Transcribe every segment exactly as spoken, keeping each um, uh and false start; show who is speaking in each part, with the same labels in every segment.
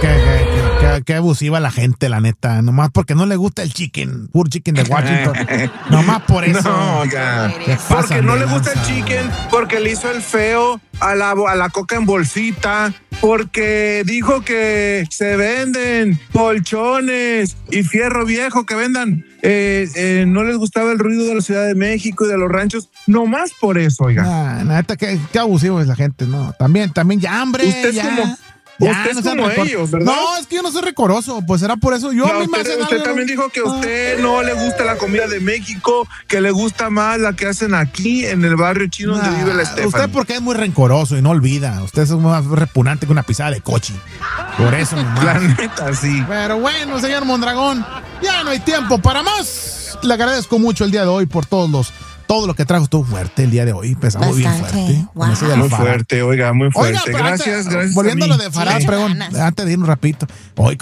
Speaker 1: qué, qué, qué, qué abusiva la gente, la neta. Nomás porque no le gusta el chicken, pure chicken de Washington. Nomás por eso.
Speaker 2: No, ya. Porque no le gusta el chicken, porque le hizo el feo a la, a la coca en bolsita, porque dijo que se venden colchones y fierro viejo que vendan. Eh, eh, no les gustaba el ruido de la Ciudad de México y de los ranchos. Nomás por eso, oiga.
Speaker 1: Nah, neta, qué, qué abusivo es la gente, ¿no? También, también ya hambre.
Speaker 2: Usted
Speaker 1: ya.
Speaker 2: es como...
Speaker 1: Ya,
Speaker 2: usted es
Speaker 1: no
Speaker 2: como
Speaker 1: recor-
Speaker 2: ellos, ¿verdad?
Speaker 1: No, es que yo no soy recoroso, pues será por eso. Yo
Speaker 2: No,
Speaker 1: a mí me
Speaker 2: usted
Speaker 1: hacen
Speaker 2: usted
Speaker 1: algo-
Speaker 2: también dijo que a usted no le gusta la comida de México, que le gusta más la que hacen aquí en el barrio chino
Speaker 1: Nah,
Speaker 2: donde vive la Stephanie.
Speaker 1: usted porque es muy rencoroso y no olvida. Usted es más repugnante que una pisada de coche. Por eso nomás.
Speaker 2: La neta, sí.
Speaker 1: Pero bueno, señor Mondragón, ya no hay tiempo para más. Le agradezco mucho el día de hoy por todos los todo lo que trajo. Estuvo fuerte el día de hoy. Empezamos bien fuerte.
Speaker 3: Wow.
Speaker 1: Con ese de la
Speaker 2: Muy
Speaker 1: Farah.
Speaker 2: fuerte, oiga, muy fuerte.
Speaker 1: Oiga, pero
Speaker 2: gracias,
Speaker 1: antes,
Speaker 2: gracias.
Speaker 1: volviendo a lo de Farah,
Speaker 3: Sí,
Speaker 1: pregón,
Speaker 3: ganas.
Speaker 1: antes de ir un rapidito. Hoy,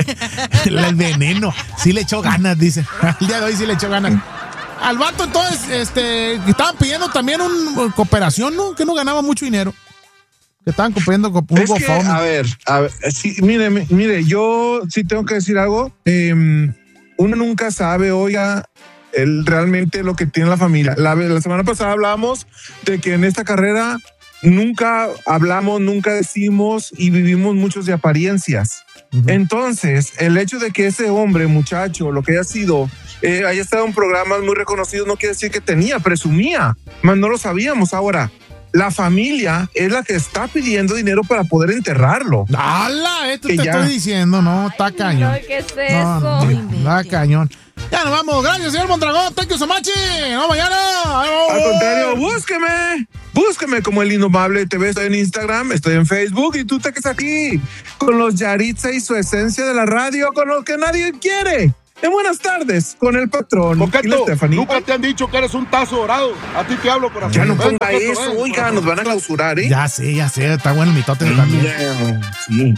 Speaker 1: el veneno, sí le echó ganas, dice. El día de hoy sí le echó ganas. Al vato, entonces, este, estaban pidiendo también un cooperación, ¿no? Que no ganaba mucho dinero. Que estaban cumpliendo con un
Speaker 2: Es que,
Speaker 1: GoFundMe.
Speaker 2: a ver, a ver, sí, mire, mire, yo sí tengo que decir algo. Eh, uno nunca sabe, oiga, el, realmente lo que tiene la familia. La, la semana pasada hablamos de que en esta carrera nunca hablamos, nunca decimos y vivimos muchos de apariencias. Uh-huh. Entonces, el hecho de que ese hombre, muchacho, lo que haya sido, eh, haya estado en programas muy reconocidos, no quiere decir que tenía, presumía, mas no lo sabíamos. Ahora, la familia es la que está pidiendo dinero para poder enterrarlo.
Speaker 1: ¡Hala! Esto
Speaker 2: Que
Speaker 1: te
Speaker 2: ya.
Speaker 1: estoy diciendo, no, está cañón.
Speaker 4: Ay, ¿qué es
Speaker 1: No, no,
Speaker 4: eso?
Speaker 1: no, está cañón. Ya nos vamos. Gracias, señor Mondragón. Thank you so much. No, mañana.
Speaker 2: Al contrario, búsqueme. Búsqueme como El Indomable T V. Estoy en Instagram, estoy en Facebook y tú te quedas aquí con los Yaritza y su esencia de la radio, con lo que nadie quiere. En Buenas Tardes, con el patrón.
Speaker 5: Coqueto,
Speaker 2: y la Stephanie.
Speaker 5: nunca te han dicho que eres un tazo dorado. A ti te hablo, corazón.
Speaker 2: Ya no
Speaker 5: Ven,
Speaker 2: ponga
Speaker 5: Coqueto,
Speaker 2: eso,
Speaker 5: ven,
Speaker 2: oiga,
Speaker 5: corazón.
Speaker 2: nos van a clausurar, ¿eh?
Speaker 1: Ya sé, ya sé. Está bueno el mitote también.
Speaker 2: Ya, sí.